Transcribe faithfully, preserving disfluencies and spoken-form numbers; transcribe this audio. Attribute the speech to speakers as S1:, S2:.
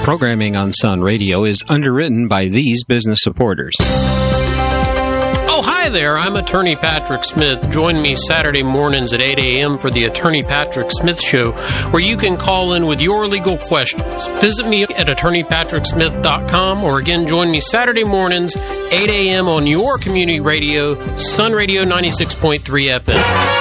S1: Programming on Sun Radio is underwritten by these business supporters.
S2: Oh, hi there. I'm Attorney Patrick Smith. Join me Saturday mornings at eight a.m. for the Attorney Patrick Smith Show, where you can call in with your legal questions. Visit me at attorney patrick smith dot com, or again, join me Saturday mornings, eight a.m. on your community radio, Sun Radio ninety-six point three F M.